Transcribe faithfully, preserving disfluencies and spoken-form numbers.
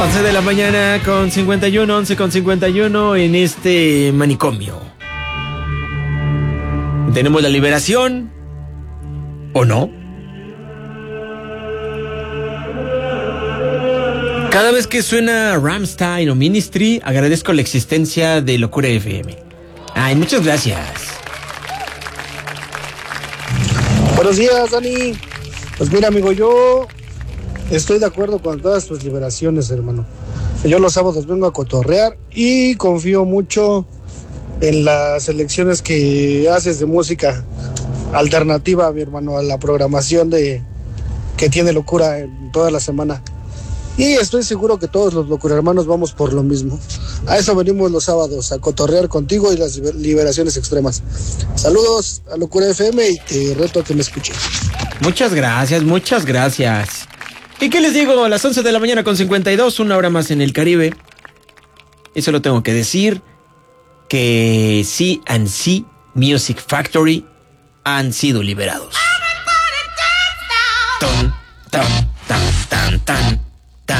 once de la mañana con cincuenta y uno, once con cincuenta y uno en este manicomio. ¿Tenemos la liberación o no? Cada vez que suena Rammstein o Ministry, agradezco la existencia de Locura F M. Ay, muchas gracias. Buenos días, Dani. Pues mira, amigo, yo estoy de acuerdo con todas tus liberaciones, hermano. Yo los sábados vengo a cotorrear y confío mucho en las selecciones que haces de música alternativa, mi hermano, a la programación de que tiene Locura en toda la semana. Y estoy seguro que todos los Locura hermanos vamos por lo mismo. A eso venimos los sábados, a cotorrear contigo y las liberaciones extremas. Saludos a Locura F M y te reto a que me escuches. Muchas gracias, muchas gracias. ¿Y qué les digo? A las once de la mañana con cincuenta y dos, una hora más en el Caribe. Y solo tengo que decir que C and C Music Factory han sido liberados.